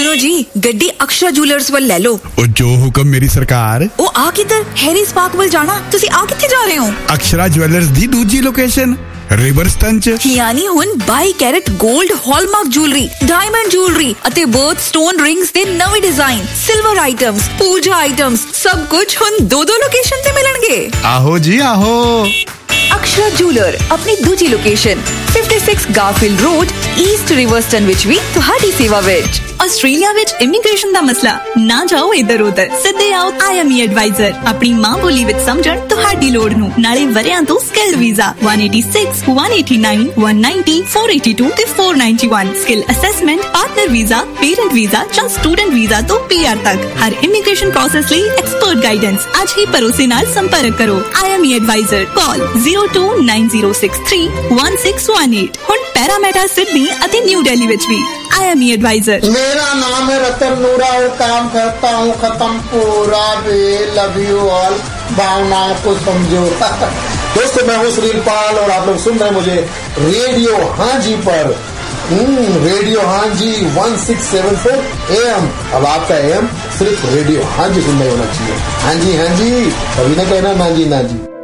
सुनो जी, गड्डी अक्षरा जूलर्स ਵੱਲ ਲੈ ਲਓ। ਉਹ ਜੋ ਹੁਕਮ ਮੇਰੀ ਸਰਕਾਰ। ਉਹ ਆ ਕਿੱਧਰ? ਹੈਰੀ ਸਪਾਰਕ ਵੱਲ ਜਾਣਾ। ਤੁਸੀਂ ਆ ਕਿੱਥੇ ਜਾ ਰਹੇ ਹੋ? ਅਕਸ਼ਰਾ ਜੁਐਲਰਸ ਦੀ ਦੂਜੀ ਲੋਕੇਸ਼ਨ ਰਿਵਰਸਟਨ ਚ। ਯਾਨੀ ਹੁਣ 22 ਕੈਰਟ 골ਡ ਹਾਲਮਾਰਕ ਜੁਐਲਰੀ, ਡਾਇਮੰਡ ਜੁਐਲਰੀ ਅਤੇ ਬਰਥ ਸਟੋਨ ਰਿੰਗਸ ਦੇ ਨਵੇਂ ਡਿਜ਼ਾਈਨ, ਸਿਲਵਰ ਆਈਟਮਸ, ਪੂਜਾ ਆਈਟਮਸ, ਸਭ ਕੁਝ ਹੁਣ ਦੋ ਲੋਕੇਸ਼ਨ ਤੇ ਮਿਲਣਗੇ। ਆਹੋ ਜੀ ਆਹੋ। ਅਕਸ਼ਰਾ ਜੂਲਰ ਆਪਣੀ ਦੂਜੀ ਲੋਕੇਸ਼ਨ 56 ਗਾਰਫੀਲਡ ਰੋਡ, ਈਸਟ ਰਿਵਰਸਟਨ ਵਿੱਚ ਵੀ ਤੁਹਾਡੀ ਸੇਵਾ ਵਿੱਚ। ਆਸਟ੍ਰੇਲੀਆ ਵਿੱਚ ਇਮੀਗ੍ਰੇਸ਼ਨ ਦਾ ਮਸਲਾ ਨਾ ਜਾਓ ਇੱਧਰ ਉੱਧਰ, ਸਿੱਧੇ ਆਓ IME ਐਡਵਾਈਜ਼ਰ। ਆਪਣੀ ਮਾਂ ਬੋਲੀ ਵਿੱਚ ਸਮਝਣ ਤੁਹਾਡੀ ਲੋੜ ਨੂੰ, ਨਾਲੇ ਵਰਿਆਂ ਤੋਂ ਸਕਿੱਲ ਵੀਜ਼ਾ 186, 189, 190, 482 ਤੇ 491, skill assessment, partner visa, parent visa ਜਾਂ ਸਟੂਡੈਂਟ ਵੀਜ਼ਾ ਤੋਂ PR ਤੱਕ ਹਰ ਇਮੀਗ੍ਰੇਸ਼ਨ ਪ੍ਰੋਸੈਸ ਲਈ ਐਕਸਪਰਟ ਗਾਈਡੈਂਸ। ਅੱਜ ਹੀ ਭਰੋਸੇ ਨਾਲ ਸੰਪਰਕ ਕਰੋ। IME ਐਡਵਾਈਜ਼ਰ, ਕਾਲ 0290631618। ਹੁਣ ਪੈਰਾਮੈਟਾ ਸਿਡਨੀ ਅਤੇ ਨਿਊ ਦਿੱਲੀ ਵਿੱਚ ਵੀ IME ਐਡਵਾਈਜ਼ਰ। मेरा नाम है रतन नूरा और काम करता हूँ खत्म पूरा भी। लव यू ऑल, भावनाओं को समझो। दोस्तों मैं हूँ सुनील पाल और आप लोग सुन रहे हैं मुझे रेडियो हाँ जी पर। रेडियो हाँ जी 1674 AM। अब आपका AM सिर्फ रेडियो हाँ जी सुनना होना चाहिए। हाँ जी कभी ना कहना ना जी।